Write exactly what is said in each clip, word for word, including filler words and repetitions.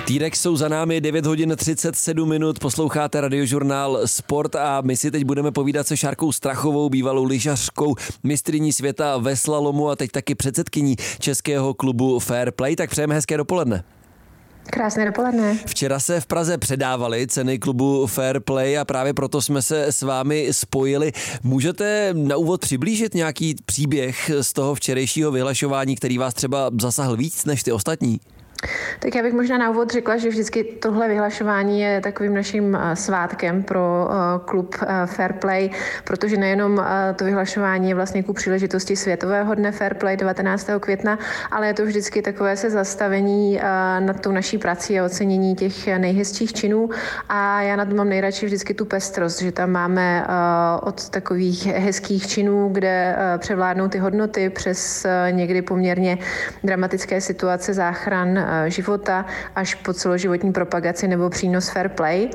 Týdek jsou za námi, devět hodin třicet sedm minut, posloucháte Radiožurnál Sport a my si teď budeme povídat se Šárkou Strachovou, bývalou lyžařkou, mistryní světa ve slalomu a teď taky předsedkyní českého klubu Fair Play. Tak přejeme hezké dopoledne. Krásné dopoledne. Včera se v Praze předávaly ceny klubu Fair Play a právě proto jsme se s vámi spojili. Můžete na úvod přiblížit nějaký příběh z toho včerejšího vyhlašování, který vás třeba zasahl víc než ty ostatní? Tak já bych možná na úvod řekla, že vždycky tohle vyhlašování je takovým naším svátkem pro klub Fair Play, protože nejenom to vyhlašování je vlastně ku příležitosti Světového dne Fair Play devatenáctého května, ale je to vždycky takové se zastavení nad tou naší prací a ocenění těch nejhezčích činů a já na to mám nejradši vždycky tu pestrost, že tam máme od takových hezkých činů, kde převládnou ty hodnoty přes někdy poměrně dramatické situace záchran života až po celoživotní propagaci nebo přínos Fair Play.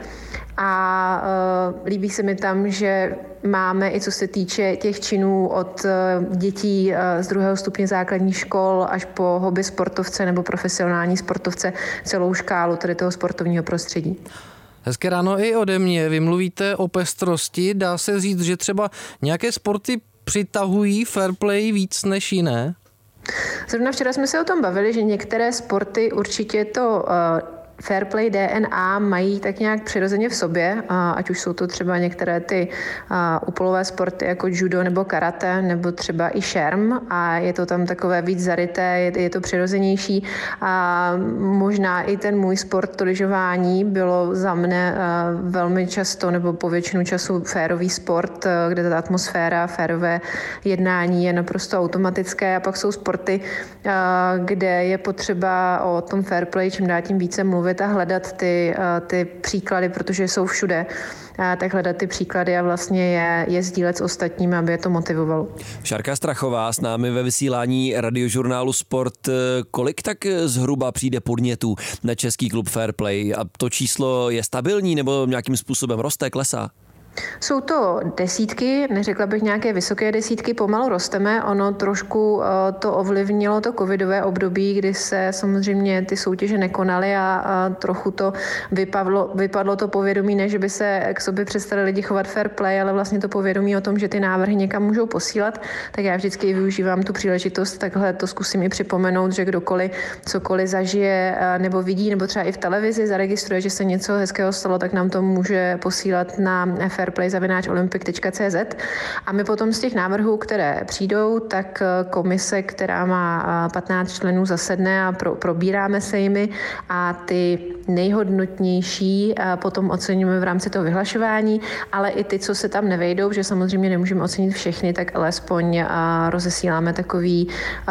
A uh, líbí se mi tam, že máme i co se týče těch činů od uh, dětí uh, z druhého stupně základních škol až po hobby sportovce nebo profesionální sportovce celou škálu tady toho sportovního prostředí. Hezké ráno i ode mě. Vy mluvíte o pestrosti. Dá se říct, že třeba nějaké sporty přitahují Fair Play víc než jiné? Zrovna včera jsme se o tom bavili, že některé sporty určitě to uh, Fair Play D N A mají tak nějak přirozeně v sobě, ať už jsou to třeba některé ty úpolové sporty jako judo nebo karate, nebo třeba i šerm a je to tam takové víc zaryté, je, je to přirozenější a možná i ten můj sport, to lyžování, bylo za mne velmi často nebo po většinu času férový sport, kde ta atmosféra, férové jednání je naprosto automatické a pak jsou sporty, kde je potřeba o tom Fair Play čím dál tím více mluvit a hledat ty, ty příklady, protože jsou všude, tak hledat ty příklady a vlastně je, je sdílet s ostatními, aby je to motivovalo. Šárka Strachová s námi ve vysílání Radiožurnálu Sport. Kolik tak zhruba přijde podnětů na český klub Fair Play? A to číslo je stabilní nebo nějakým způsobem roste, klesá? Jsou to desítky, neřekla bych nějaké vysoké desítky, pomalu rosteme. Ono trošku to ovlivnilo to covidové období, kdy se samozřejmě ty soutěže nekonaly a, a trochu to vypadlo, vypadlo to povědomí, ne, že by se k sobě přestali lidi chovat fair play, ale vlastně to povědomí o tom, že ty návrhy někam můžou posílat, tak já vždycky využívám tu příležitost, takhle to zkusím i připomenout, že kdokoliv cokoliv zažije nebo vidí, nebo třeba i v televizi zaregistruje, že se něco hezkého stalo, tak nám to může posílat na fairplay zavináč olympic tečka cé zet a my potom z těch návrhů, které přijdou, tak komise, která má patnáct členů, zasedne a pro, probíráme se jimi a ty nejhodnotnější potom oceníme v rámci toho vyhlašování, ale i ty, co se tam nevejdou, že samozřejmě nemůžeme ocenit všechny, tak alespoň rozesíláme takový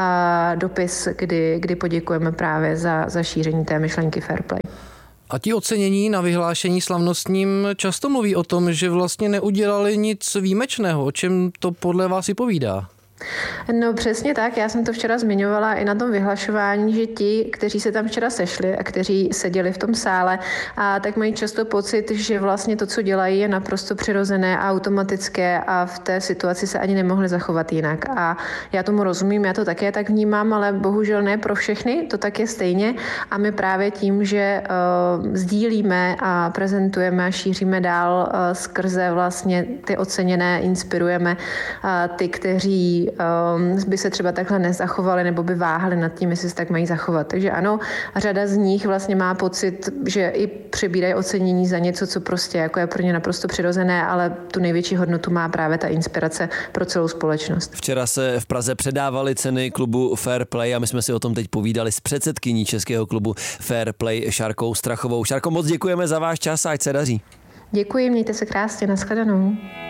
dopis, kdy, kdy poděkujeme právě za, za šíření té myšlenky fair play. A ti ocenění na vyhlášení slavnostním často mluví o tom, že vlastně neudělali nic výjimečného. O čem to podle vás i povídá? No přesně tak, já jsem to včera zmiňovala i na tom vyhlašování, že ti, kteří se tam včera sešli a kteří seděli v tom sále, a tak mají často pocit, že vlastně to, co dělají, je naprosto přirozené a automatické a v té situaci se ani nemohli zachovat jinak. A já tomu rozumím, já to také tak vnímám, ale bohužel ne pro všechny, to tak je stejně a my právě tím, že uh, sdílíme a prezentujeme a šíříme dál uh, skrze vlastně ty oceněné, inspirujeme uh, ty, kteří by se třeba takhle nezachovali nebo by váhali nad tím, jestli se tak mají zachovat. Takže ano, řada z nich vlastně má pocit, že i přebírají ocenění za něco, co prostě jako je pro ně naprosto přirozené, ale tu největší hodnotu má právě ta inspirace pro celou společnost. Včera se v Praze předávaly ceny klubu Fair Play a my jsme si o tom teď povídali s předsedkyní českého klubu Fair Play Šárkou Strachovou. Šárko, moc děkujeme za váš čas a ať se daří. Děkuji, mějte se krásně, nashledanou.